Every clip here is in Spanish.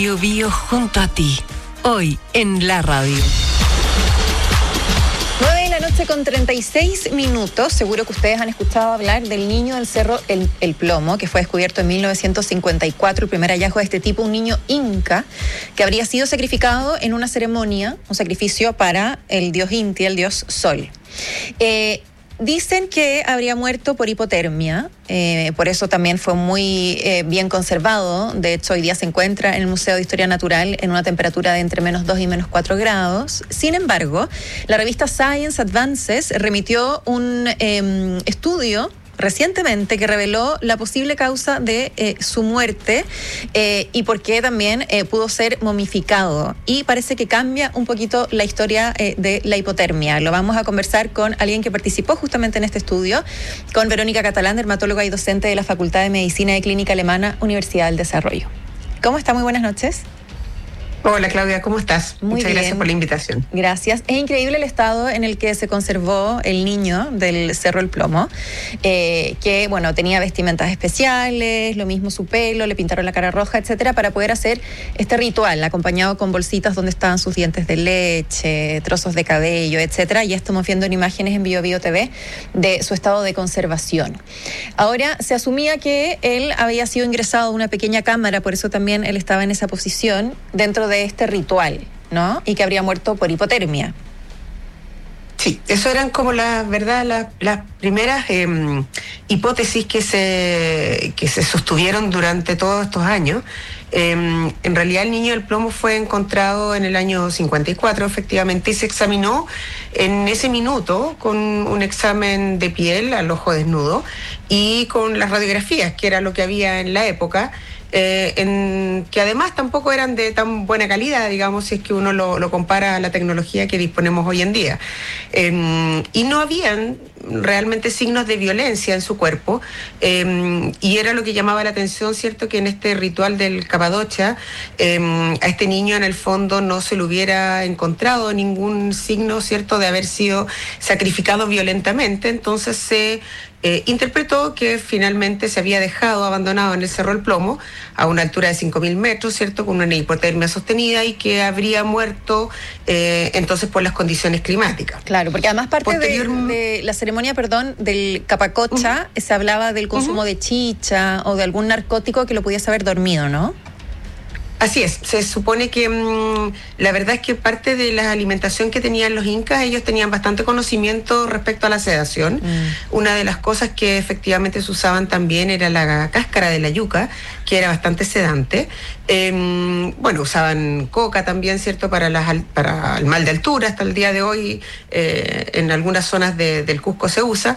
Bio Bio junto a ti, hoy en la radio. 9:36 a.m. Seguro que ustedes han escuchado hablar del niño del cerro El Plomo, que fue descubierto en 1954, el primer hallazgo de este tipo, un niño inca que habría sido sacrificado en una ceremonia, un sacrificio para el dios Inti, el dios Sol. Dicen que habría muerto por hipotermia, por eso también fue muy bien conservado. De hecho, hoy día se encuentra en el Museo de Historia Natural en una temperatura de entre -2 y -4 grados. Sin embargo, la revista Science Advances remitió un estudio recientemente que reveló la posible causa de su muerte y por qué también pudo ser momificado. Y parece que cambia un poquito la historia de la hipotermia. Lo vamos a conversar con alguien que participó justamente en este estudio, con Verónica Catalán, dermatóloga y docente de la Facultad de Medicina y Clínica Alemana, Universidad del Desarrollo. ¿Cómo está? Muy buenas noches. Hola Claudia, ¿cómo estás? Muchas gracias por la invitación. Gracias. Es increíble el estado en el que se conservó el niño del Cerro El Plomo, que bueno, tenía vestimentas especiales, lo mismo su pelo, le pintaron la cara roja, etcétera, para poder hacer este ritual, acompañado con bolsitas donde estaban sus dientes de leche, trozos de cabello, etcétera. Ya estamos viendo en imágenes en Bio Bio TV de su estado de conservación. Ahora, se asumía que él había sido ingresado a una pequeña cámara, por eso también él estaba en esa posición, dentro de este ritual, ¿no? Y que habría muerto por hipotermia. Sí, eso eran como las primeras hipótesis que se sostuvieron durante todos estos años. En realidad el niño del plomo fue encontrado en el año 54, efectivamente, y se examinó en ese minuto con un examen de piel al ojo desnudo y con las radiografías, que era lo que había en la época, que además tampoco eran de tan buena calidad, digamos, si es que uno lo compara a la tecnología que disponemos hoy en día. Y no habían realmente signos de violencia en su cuerpo, y era lo que llamaba la atención, ¿cierto?, que en este ritual del Capadocia, a este niño en el fondo no se le hubiera encontrado ningún signo, ¿cierto?, de haber sido sacrificado violentamente. Entonces se interpretó que finalmente se había dejado abandonado en el Cerro El Plomo a una altura de 5.000 metros, ¿cierto?, con una hipotermia sostenida, y que habría muerto entonces por las condiciones climáticas. Claro, porque además parte de la ceremonia, del Capacocha, se hablaba del consumo de chicha o de algún narcótico que lo pudiese haber dormido, ¿no? Así es, se supone que la verdad es que parte de la alimentación que tenían los incas, ellos tenían bastante conocimiento respecto a la sedación. Una de las cosas que efectivamente se usaban también era la cáscara de la yuca, que era bastante sedante. Usaban coca también, ¿cierto?, para el mal de altura. Hasta el día de hoy en algunas zonas del Cusco se usa.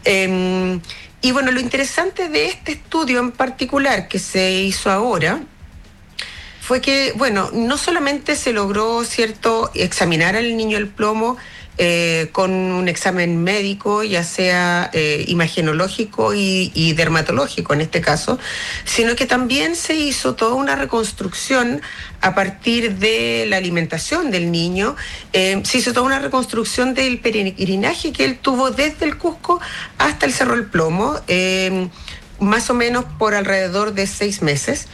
Y bueno, lo interesante de este estudio en particular que se hizo ahora fue que, bueno, no solamente se logró, ¿cierto?, examinar al niño del plomo con un examen médico, ya sea imagenológico y dermatológico en este caso, sino que también se hizo toda una reconstrucción a partir de la alimentación del niño. Se hizo toda una reconstrucción del peregrinaje que él tuvo desde el Cusco hasta el Cerro El Plomo, más o menos por alrededor de 6 meses.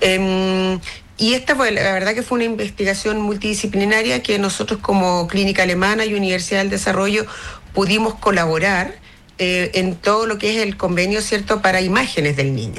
Y esta fue, la verdad que fue una investigación multidisciplinaria que nosotros como Clínica Alemana y Universidad del Desarrollo pudimos colaborar en todo lo que es el convenio, ¿cierto?, para imágenes del niño.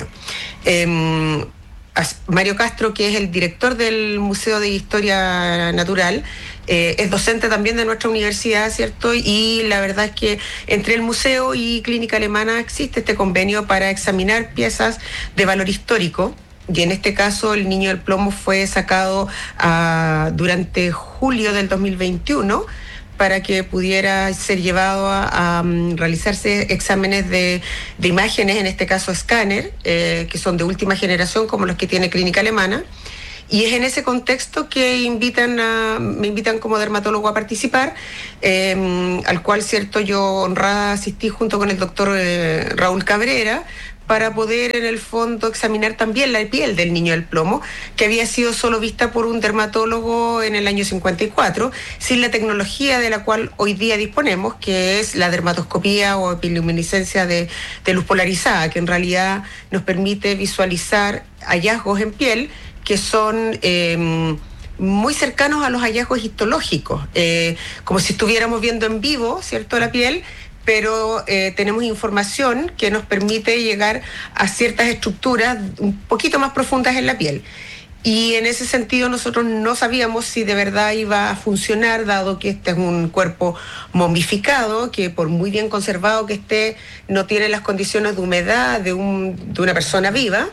Mario Castro, que es el director del Museo de Historia Natural, es docente también de nuestra universidad, ¿cierto? Y la verdad es que entre el museo y Clínica Alemana existe este convenio para examinar piezas de valor histórico. Y en este caso el niño del plomo fue sacado durante julio del 2021 para que pudiera ser llevado a realizarse exámenes de imágenes, en este caso escáner, que son de última generación como los que tiene Clínica Alemana. Y es en ese contexto que me invitan como dermatólogo a participar, al cual, ¿cierto?, yo honrada asistí junto con el doctor Raúl Cabrera, para poder en el fondo examinar también la piel del niño del plomo, que había sido solo vista por un dermatólogo en el año 54, sin la tecnología de la cual hoy día disponemos, que es la dermatoscopía o epiluminiscencia de luz polarizada, que en realidad nos permite visualizar hallazgos en piel que son muy cercanos a los hallazgos histológicos, como si estuviéramos viendo en vivo, ¿cierto?, la piel, pero tenemos información que nos permite llegar a ciertas estructuras un poquito más profundas en la piel. Y en ese sentido nosotros no sabíamos si de verdad iba a funcionar, dado que este es un cuerpo momificado, que por muy bien conservado que esté, no tiene las condiciones de humedad de una persona viva.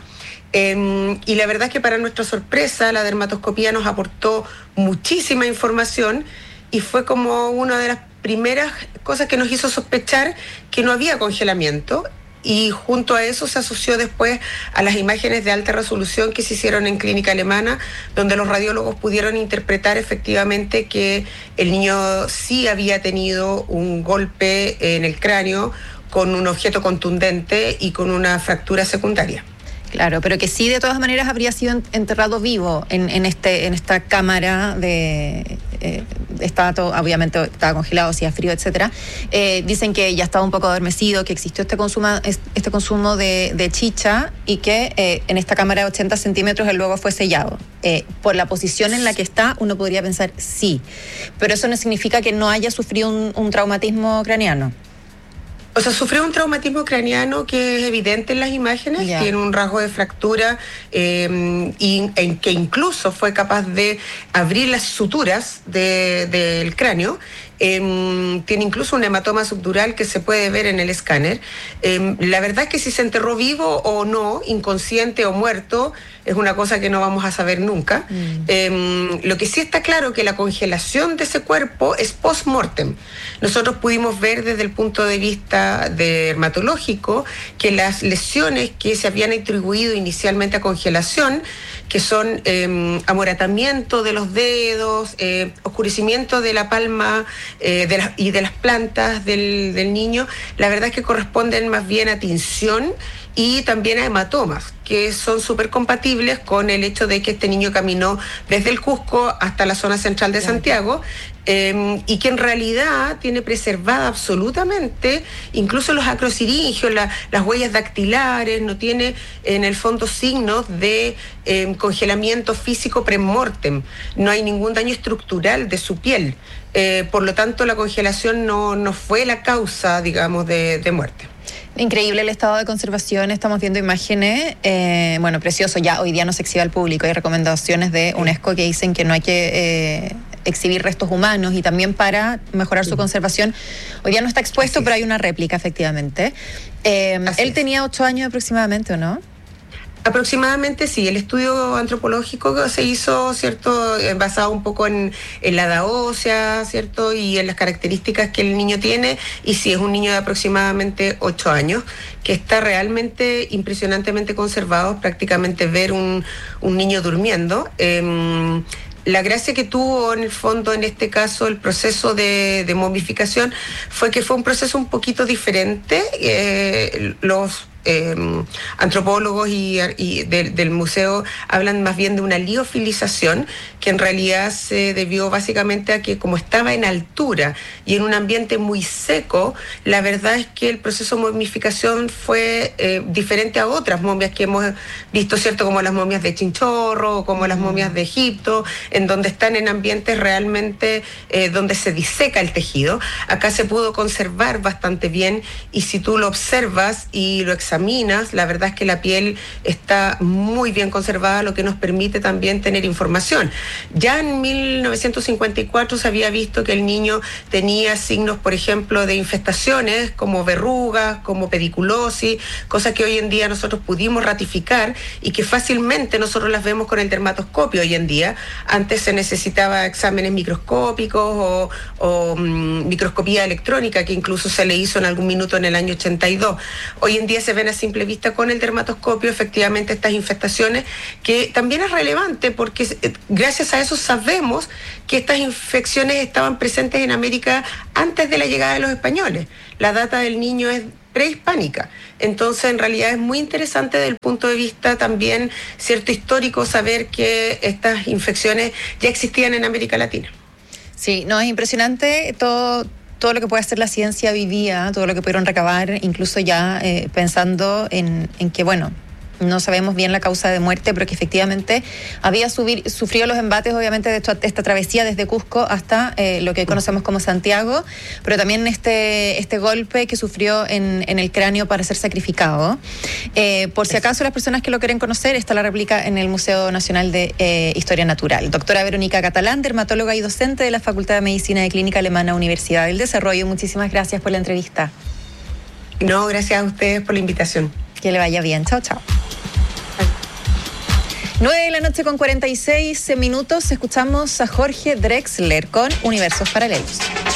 Y la verdad es que para nuestra sorpresa la dermatoscopía nos aportó muchísima información y fue como una de las primeras cosas que nos hizo sospechar que no había congelamiento. Y junto a eso se asoció después a las imágenes de alta resolución que se hicieron en clínica alemana, donde los radiólogos pudieron interpretar efectivamente que el niño sí había tenido un golpe en el cráneo con un objeto contundente y con una fractura secundaria. Claro, pero que sí de todas maneras habría sido enterrado vivo en esta cámara de... obviamente estaba congelado, hacía frío, etcétera. Dicen que ya estaba un poco adormecido, que existió este consumo de chicha y que en esta cámara de 80 centímetros él luego fue sellado. Por la posición en la que está, uno podría pensar sí, pero eso no significa que no haya sufrido un traumatismo craneano. O sea, sufrió un traumatismo craneano que es evidente en las imágenes, tiene un rasgo de fractura y en que incluso fue capaz de abrir las suturas del cráneo. Tiene incluso un hematoma subdural que se puede ver en el escáner. La verdad es que si se enterró vivo o no, inconsciente o muerto, es una cosa que no vamos a saber nunca. Lo que sí está claro que la congelación de ese cuerpo es post-mortem. Nosotros pudimos ver desde el punto de vista dermatológico que las lesiones que se habían atribuido inicialmente a congelación, que son amoratamiento de los dedos, oscurecimiento de la palma y de las plantas del niño, la verdad es que corresponden más bien a tinción y también a hematomas, que son súper compatibles con el hecho de que este niño caminó desde el Cusco hasta la zona central de Santiago, y que en realidad tiene preservada absolutamente incluso los acrosiringios, las huellas dactilares, no tiene en el fondo signos de congelamiento físico premortem, no hay ningún daño estructural de su piel, por lo tanto la congelación no fue la causa, digamos, de muerte. Increíble el estado de conservación, estamos viendo imágenes, precioso, ya hoy día no se exhibe al público, hay recomendaciones de UNESCO que dicen que no hay que exhibir restos humanos y también para mejorar su conservación. Hoy día no está expuesto, pero hay una réplica efectivamente. Él tenía 8 años aproximadamente, ¿o no? Aproximadamente sí, el estudio antropológico se hizo, ¿cierto?, basado un poco en la edad ósea, ¿cierto?, y en las características que el niño tiene, y sí, es un niño de aproximadamente 8 años, que está realmente impresionantemente conservado, prácticamente ver un niño durmiendo. La gracia que tuvo en el fondo en este caso el proceso de momificación fue que fue un proceso un poquito diferente. Los antropólogos y del museo hablan más bien de una liofilización, que en realidad se debió básicamente a que como estaba en altura y en un ambiente muy seco, la verdad es que el proceso de momificación fue diferente a otras momias que hemos visto, ¿cierto?, como las momias de Chinchorro o como las momias de Egipto, en donde están en ambientes realmente donde se diseca el tejido. Acá se pudo conservar bastante bien, y si tú lo observas y lo examinas, la verdad es que la piel está muy bien conservada, lo que nos permite también tener información. Ya en 1954 se había visto que el niño tenía signos, por ejemplo, de infestaciones como verrugas, como pediculosis, cosas que hoy en día nosotros pudimos ratificar y que fácilmente nosotros las vemos con el dermatoscopio hoy en día. Antes se necesitaba exámenes microscópicos o microscopía electrónica, que incluso se le hizo en algún minuto en el año 82. Hoy en día se ven a simple vista con el dermatoscopio efectivamente estas infestaciones, que también es relevante porque gracias a eso sabemos que estas infecciones estaban presentes en América antes de la llegada de los españoles. La data del niño es prehispánica. Entonces, en realidad es muy interesante desde el punto de vista también, cierto, histórico, saber que estas infecciones ya existían en América Latina. Sí, no, es impresionante todo lo que puede hacer la ciencia hoy día, todo lo que pudieron recabar, incluso ya pensando en que, bueno, No sabemos bien la causa de muerte, pero que efectivamente había sufrido los embates, obviamente, de esta travesía desde Cusco hasta lo que conocemos como Santiago, pero también este golpe que sufrió en el cráneo para ser sacrificado. Por si acaso las personas que lo quieren conocer, está la réplica en el Museo Nacional de Historia Natural. Doctora Verónica Catalán, dermatóloga y docente de la Facultad de Medicina de Clínica Alemana, Universidad del Desarrollo. Muchísimas gracias por la entrevista. No, gracias a ustedes por la invitación. Que le vaya bien. Chao, chao. 9:46 PM. Escuchamos a Jorge Drexler con Universos Paralelos.